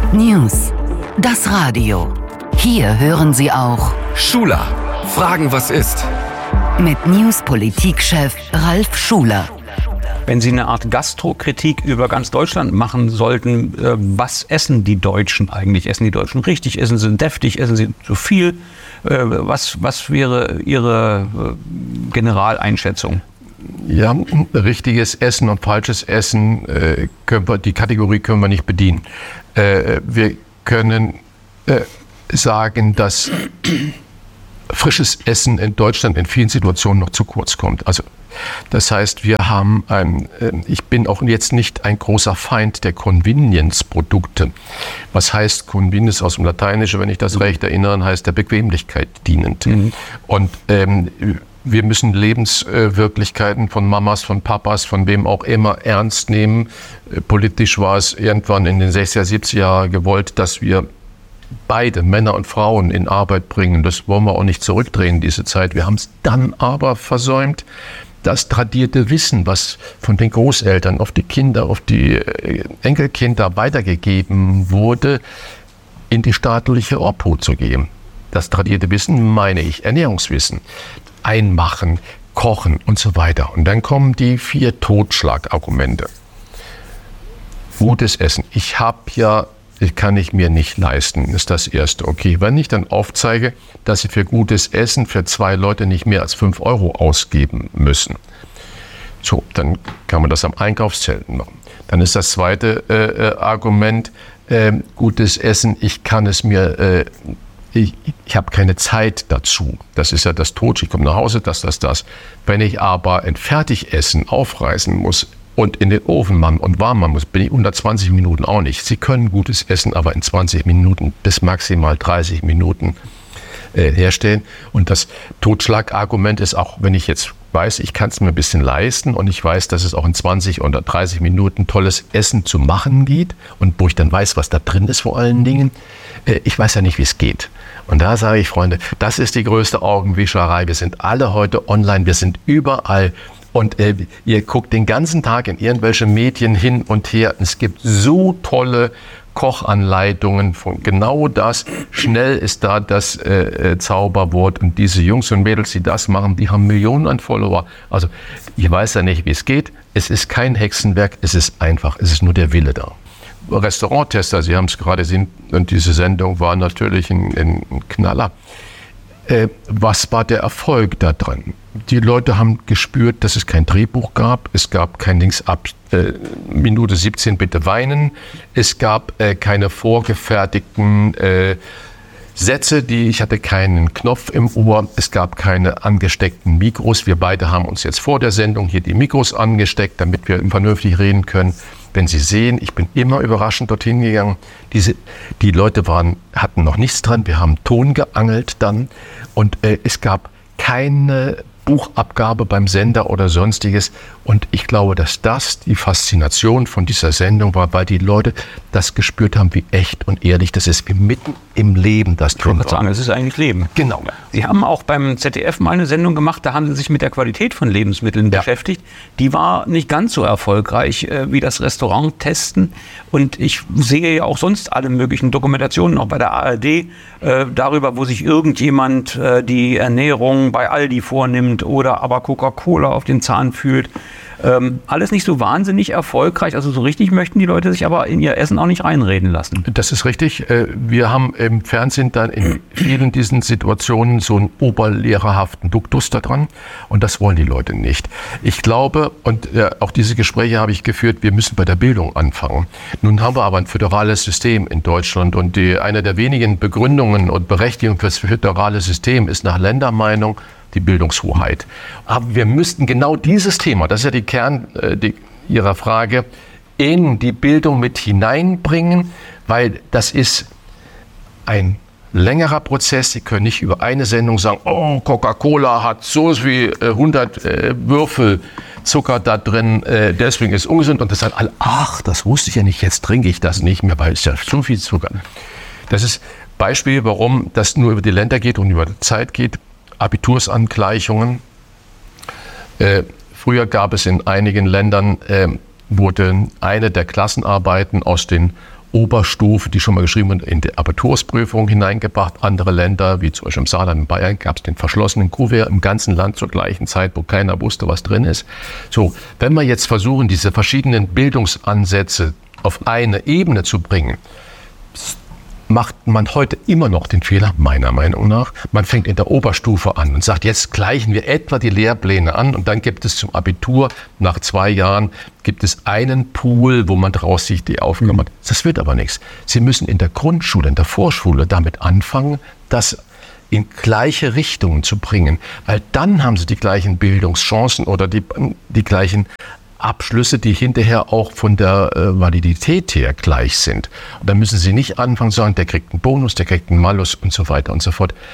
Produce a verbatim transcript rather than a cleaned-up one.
News. Das Radio. Hier hören Sie auch Schuler. Fragen, was ist? Mit News-Politikchef Ralf Schuler. Wenn Sie eine Art Gastrokritik über ganz Deutschland machen sollten, äh, was essen die Deutschen eigentlich? Essen die Deutschen richtig? Essen sie deftig? Essen sie zu viel? Äh, was, was wäre Ihre äh, Generaleinschätzung? Ja, richtiges Essen und falsches Essen, äh, können wir, die Kategorie können wir nicht bedienen. Äh, wir können äh, sagen, dass frisches Essen in Deutschland in vielen Situationen noch zu kurz kommt. Also das heißt, wir haben, ein, ich bin auch jetzt nicht ein großer Feind der Convenience-Produkte. Was heißt Convenience aus dem Lateinischen, wenn ich das recht erinnere, heißt der Bequemlichkeit dienend. Mhm. Und ähm, wir müssen Lebenswirklichkeiten von Mamas, von Papas, von wem auch immer ernst nehmen. Politisch war es irgendwann in den sechziger, siebziger Jahren gewollt, dass wir beide, Männer und Frauen, in Arbeit bringen. Das wollen wir auch nicht zurückdrehen, diese Zeit. Wir haben es dann aber versäumt, das tradierte Wissen, was von den Großeltern auf die Kinder, auf die Enkelkinder weitergegeben wurde, in die staatliche Obhut zu geben. Das tradierte Wissen meine ich Ernährungswissen. Einmachen, kochen und so weiter. Und dann kommen die vier Totschlagargumente. Gutes Essen. Ich habe ja Ich kann ich mir nicht leisten, ist das Erste. Okay, wenn ich dann aufzeige, dass Sie für gutes Essen für zwei Leute nicht mehr als fünf Euro ausgeben müssen, so, dann kann man das am Einkaufszelt machen. Dann ist das zweite äh, Argument, äh, gutes Essen, ich kann es mir, äh, ich, ich habe keine Zeit dazu. Das ist ja das Tod, ich komme nach Hause, das, das, das. Wenn ich aber ein Fertigessen aufreißen muss, und in den Ofen machen und warm machen muss, bin ich unter zwanzig Minuten auch nicht. Sie können gutes Essen aber in zwanzig Minuten bis maximal dreißig Minuten äh, herstellen. Und das Totschlagargument ist auch, wenn ich jetzt weiß, ich kann es mir ein bisschen leisten und ich weiß, dass es auch in zwanzig oder dreißig Minuten tolles Essen zu machen geht und wo ich dann weiß, was da drin ist vor allen Dingen, äh, ich weiß ja nicht, wie es geht. Und da sage ich, Freunde, das ist die größte Augenwischerei. Wir sind alle heute online, wir sind überall. Und äh, ihr guckt den ganzen Tag in irgendwelche Medien hin und her. Es gibt so tolle Kochanleitungen von genau das. Schnell ist da das äh, Zauberwort. Und diese Jungs und Mädels, die das machen, die haben Millionen an Follower. Also ich weiß ja nicht, wie es geht. Es ist kein Hexenwerk, es ist einfach, es ist nur der Wille da. Restauranttester, Sie haben es gerade gesehen, und diese Sendung war natürlich ein, ein Knaller. Äh, was war der Erfolg da drin? Die Leute haben gespürt, dass es kein Drehbuch gab. Es gab kein Links ab äh, Minute siebzehn bitte weinen. Es gab äh, keine vorgefertigten äh, Sätze, die ich hatte keinen Knopf im Ohr. Es gab keine angesteckten Mikros. Wir beide haben uns jetzt vor der Sendung hier die Mikros angesteckt, damit wir vernünftig reden können. Wenn Sie sehen, ich bin immer überraschend dorthin gegangen. Diese, die Leute waren, hatten noch nichts dran. Wir haben Ton geangelt dann und äh, es gab keine Buchabgabe beim Sender oder sonstiges. Und ich glaube, dass das die Faszination von dieser Sendung war, weil die Leute das gespürt haben, wie echt und ehrlich das ist, wie mitten im Leben das drin war. Ich würde sagen, es ist eigentlich Leben. Genau. Sie haben auch beim Z D F mal eine Sendung gemacht, da haben Sie sich mit der Qualität von Lebensmitteln ja. beschäftigt. Die war nicht ganz so erfolgreich äh, wie das Restaurant-Testen. Und ich sehe ja auch sonst alle möglichen Dokumentationen, auch bei der A R D, äh, darüber, wo sich irgendjemand äh, die Ernährung bei Aldi vornimmt oder aber Coca-Cola auf den Zahn fühlt. Ähm, alles nicht so wahnsinnig erfolgreich. Also so richtig möchten die Leute sich aber in ihr Essen auch nicht reinreden lassen. Das ist richtig. Wir haben im Fernsehen dann in vielen diesen Situationen so einen oberlehrerhaften Duktus da dran. Und das wollen die Leute nicht. Ich glaube, und auch diese Gespräche habe ich geführt, wir müssen bei der Bildung anfangen. Nun haben wir aber ein föderales System in Deutschland. Und die, eine der wenigen Begründungen und Berechtigungen für das föderale System ist nach Ländermeinung die Bildungshoheit. Aber wir müssten genau dieses Thema, das ist ja die Kern äh, die, Ihrer Frage, in die Bildung mit hineinbringen, weil das ist ein längerer Prozess. Sie können nicht über eine Sendung sagen, oh, Coca-Cola hat so wie äh, hundert äh, Würfel Zucker da drin, äh, deswegen ist es ungesund. Und das sagen alle, ach, das wusste ich ja nicht, jetzt trinke ich das nicht mehr, weil es ja so viel Zucker. Das ist Beispiel, warum das nur über die Länder geht und über die Zeit geht. Abitursangleichungen. Äh, früher gab es in einigen Ländern, äh, wurde eine der Klassenarbeiten aus den Oberstufe, die schon mal geschrieben wurden, in die Abitursprüfung hineingebracht. Andere Länder, wie zum Beispiel im Saarland, in Bayern, gab es den verschlossenen Kuvert im ganzen Land zur gleichen Zeit, wo keiner wusste, was drin ist. So, wenn wir jetzt versuchen, diese verschiedenen Bildungsansätze auf eine Ebene zu bringen, macht man heute immer noch den Fehler, meiner Meinung nach. Man fängt in der Oberstufe an und sagt, jetzt gleichen wir etwa die Lehrpläne an und dann gibt es zum Abitur, nach zwei Jahren, gibt es einen Pool, wo man draus sich die Aufgaben mhm. hat. Das wird aber nichts. Sie müssen in der Grundschule, in der Vorschule damit anfangen, das in gleiche Richtungen zu bringen, weil dann haben sie die gleichen Bildungschancen oder die, die gleichen Abschlüsse, die hinterher auch von der äh, Validität her gleich sind. Und dann müssen Sie nicht anfangen zu sagen, der kriegt einen Bonus, der kriegt einen Malus und so weiter und so fort.